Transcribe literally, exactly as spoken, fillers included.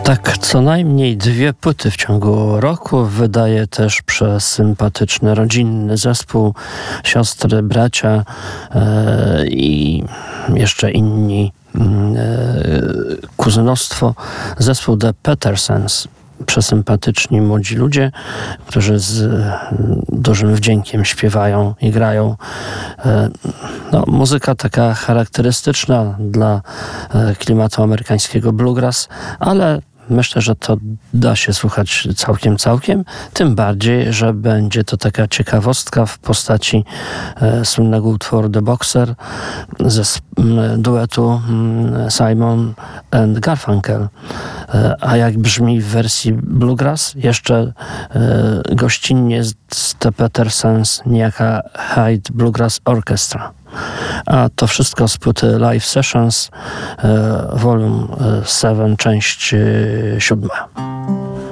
Tak, co najmniej dwie płyty w ciągu roku wydaje też przesympatyczny, rodzinny zespół, siostry, bracia e, i jeszcze inni, e, kuzynostwo, zespół The Petersens. Przesympatyczni młodzi ludzie, którzy z dużym wdziękiem śpiewają i grają. No, muzyka taka charakterystyczna dla klimatu amerykańskiego bluegrass, ale myślę, że to da się słuchać całkiem, całkiem. Tym bardziej, że będzie to taka ciekawostka w postaci e, słynnego utworu The Boxer ze m, duetu m, Simon and Garfunkel. E, a jak brzmi w wersji bluegrass? Jeszcze e, gościnnie z The Petersens niejaka Hyde Bluegrass Orchestra. A to wszystko z płyty Live Sessions, e, Volume siedem, część siódma.